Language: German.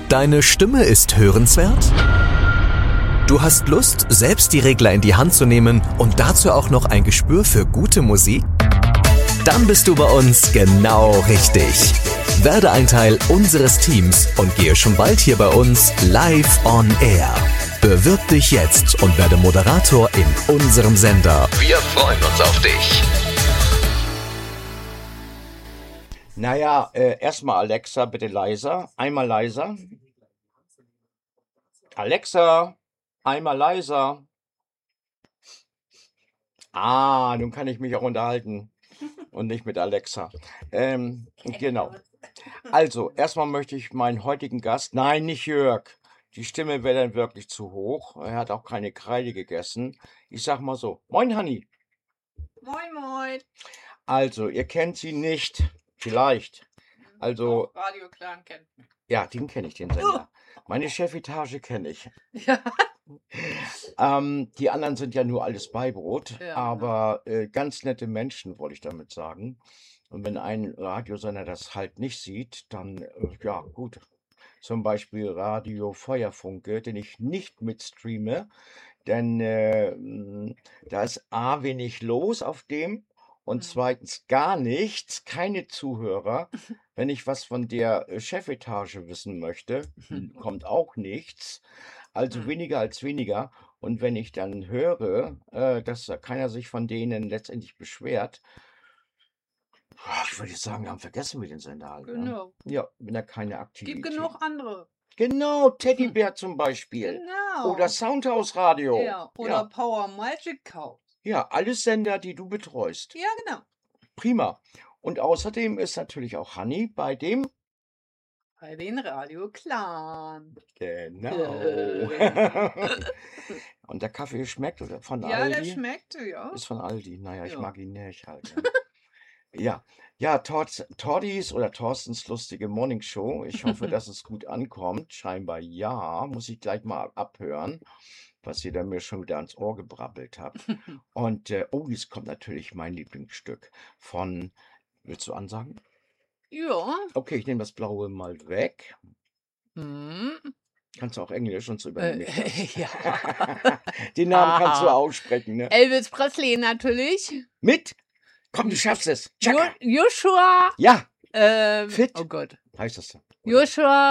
Deine Stimme ist hörenswert? Du hast Lust, selbst die Regler in die Hand zu nehmen und dazu auch noch ein Gespür für gute Musik? Dann bist du bei uns genau richtig. Werde ein Teil unseres Teams und gehe schon bald hier bei uns live on air. Bewirb dich jetzt und werde Moderator in unserem Sender. Wir freuen uns auf dich. Naja, erstmal Alexa, bitte leiser. Einmal leiser. Alexa, einmal leiser. Nun kann ich mich auch unterhalten und nicht mit Alexa. Genau. Also, erstmal möchte ich meinen heutigen Gast, nein, nicht Jörg, die Stimme wäre dann wirklich zu hoch. Er hat auch keine Kreide gegessen. Ich sag mal so, moin Hanni. Moin, moin. Also, ihr kennt sie nicht, vielleicht. Also, Radio Clan kennt mich. ja, den kenne ich, den Sender. Meine Chefetage kenne ich. Ja. Die anderen sind ja nur alles Beibrot, Ja, aber ganz nette Menschen, wollte ich damit sagen. Und wenn ein Radiosender das halt nicht sieht, dann, ja, gut. Zum Beispiel Radio Feuerfunke, den ich nicht mitstreame, denn da ist A, wenig los auf dem und zweitens gar nichts, keine Zuhörer. Wenn ich was von der Chefetage wissen möchte, kommt auch nichts. Also weniger als weniger. Und wenn ich dann höre, dass da keiner sich von denen letztendlich beschwert, ich würde sagen, haben vergessen wir den Sender halt. Ne? Genau. Ja, wenn da keine Aktivität. Gibt genug andere. Genau, Teddybär zum Beispiel. Genau. Oder Soundhouse Radio. Ja, oder Power Magic Cow. Ja, alles Sender, die du betreust. Ja, genau. Prima. Und außerdem ist natürlich auch Hanni bei dem. Bei den Radio Clan. Genau. Und der Kaffee schmeckt oder von Ja, Aldi? der schmeckt, ja. Ist von Aldi. Naja, ich Ja. mag ihn nicht halt. Ne? Ja, Tordis oder Thorstens lustige Morning Show. Ich hoffe, dass es gut ankommt. Scheinbar ja. Muss ich gleich mal abhören, was ihr da mir schon wieder ans Ohr gebrabbelt habt. Und jetzt kommt natürlich mein Lieblingsstück von, willst du ansagen? Ja. Okay, ich nehme das Blaue mal weg. Hm. Kannst du auch Englisch und so übernehmen. Ja. Den Namen kannst du aussprechen, ne? Elvis Presley natürlich. Mit? Komm, du schaffst es. Chaka. Joshua. Ja, Fit. Fit. Oh Gott. Heißt das so? Joshua.